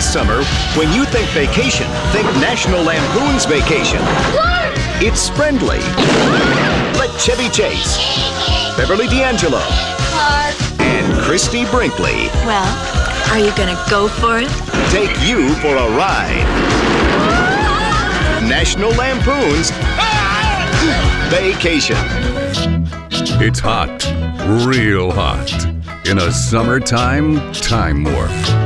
This summer, when you think vacation, think National Lampoon's Vacation. It's Friendly. Let Chevy Chase, Beverly D'Angelo, and Christy Brinkley Well, are you gonna go for it? take you for a ride. National Lampoon's Vacation. It's hot, real hot, in a summertime time warp.